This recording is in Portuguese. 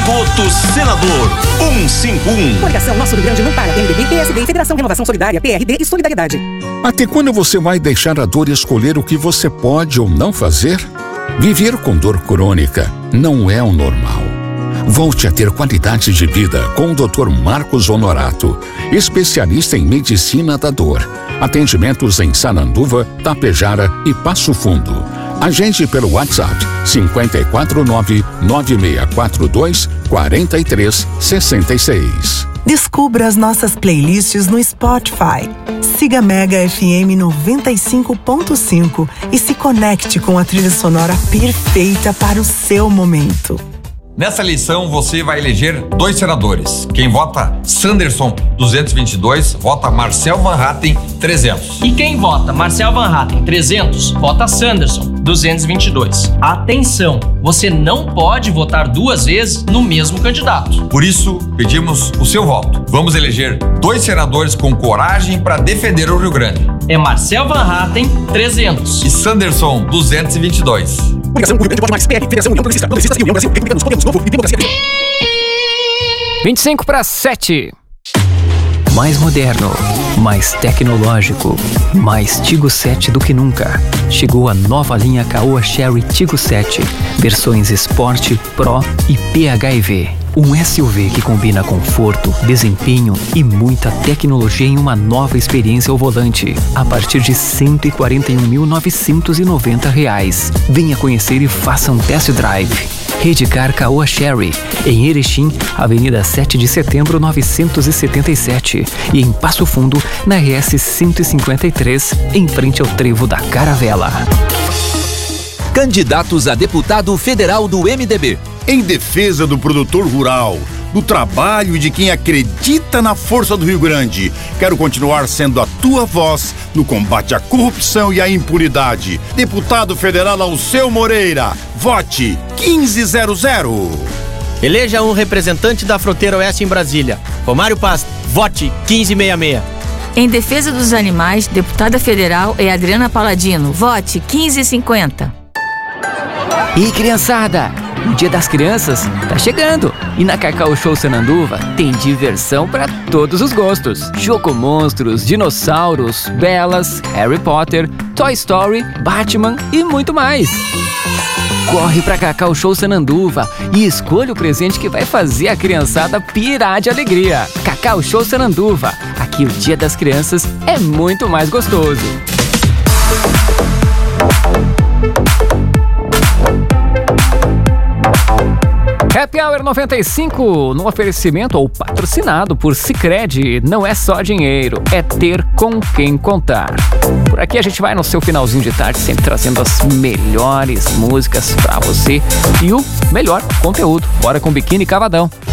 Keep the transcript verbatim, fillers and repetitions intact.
Voto Senador cento e cinquenta e um. Coligação Nosso Rio Grande não para. M D B, P S D, Federação Renovação Solidária, P R D e Solidariedade. Até quando você vai deixar a dor escolher o que você pode ou não fazer? Viver com dor crônica não é o normal. Volte a ter qualidade de vida com o doutor Marcos Honorato, especialista em medicina da dor. Atendimentos em Sananduva, Tapejara e Passo Fundo. Agende pelo WhatsApp cinco quatro nove, nove seis quatro dois, quatro três seis seis. Descubra as nossas playlists no Spotify. Siga Mega F M noventa e cinco ponto cinco e se conecte com a trilha sonora perfeita para o seu momento. Nessa eleição você vai eleger dois senadores. Quem vota Sanderson duzentos e vinte e dois, vota Marcel Van Hatten trezentos. E quem vota Marcel Van Hatten trezentos, vota Sanderson duzentos e vinte e dois. Atenção, você não pode votar duas vezes no mesmo candidato. Por isso, pedimos o seu voto. Vamos eleger dois senadores com coragem para defender o Rio Grande. É Marcel Van Hatten trezentos e Sanderson duzentos e vinte e dois. Coligação Rio Grande Pode Mais, P R, Federação União Progressista, Progressistas e União Brasil, Republicanos, Podemos Novo e Democracia. vinte e cinco para sete. Mais moderno, mais tecnológico, mais Tigo sete do que nunca. Chegou a nova linha Caoa Chery Tigo sete, versões Sport, Pro e P H E V. Um S U V que combina conforto, desempenho e muita tecnologia em uma nova experiência ao volante, a partir de cento e quarenta e um mil novecentos e noventa reais. Venha conhecer e faça um test drive. Redcar Caoa Chery, em Erechim, Avenida sete de Setembro novecentos e setenta e sete, e em Passo Fundo, na R S cento e cinquenta e três, em frente ao trevo da Caravela. Candidatos a deputado federal do M D B. Em defesa do produtor rural, do trabalho e de quem acredita na força do Rio Grande, quero continuar sendo a tua voz no combate à corrupção e à impunidade. Deputado federal Alceu Moreira, vote quinze zero zero. Eleja um representante da fronteira oeste em Brasília. Romário Paz, vote quinze sessenta e seis. Em defesa dos animais, deputada federal é Adriana Paladino, vote quinze cinquenta. E criançada, o Dia das Crianças tá chegando e na Cacau Show Sananduva tem diversão para todos os gostos. Chocomonstros, dinossauros, belas, Harry Potter, Toy Story, Batman e muito mais. Corre pra Cacau Show Sananduva e escolha o presente que vai fazer a criançada pirar de alegria. Cacau Show Sananduva, aqui o Dia das Crianças é muito mais gostoso. Happy Hour noventa e cinco, no oferecimento ou patrocinado por Sicredi. Não é só dinheiro, é ter com quem contar. Por aqui a gente vai no seu finalzinho de tarde, sempre trazendo as melhores músicas pra você e o melhor conteúdo. Bora com Biquíni Cavadão.